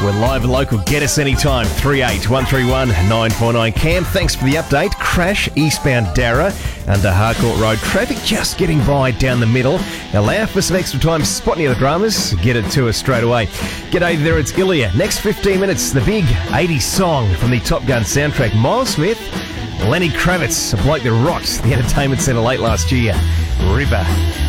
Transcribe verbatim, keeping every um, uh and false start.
We're live and local. Get us anytime. three eight one three one nine four nine. Cam, thanks for the update. Crash eastbound Darra under Harcourt Road. Traffic just getting by down the middle. Allow for some extra time spotting the dramas. Get it to us straight away. G'day there, it's Ilya. Next fifteen minutes, the big eighties song from the Top Gun soundtrack. Miles Smith, Lenny Kravitz, a bloke that rocked the entertainment centre late last year. River.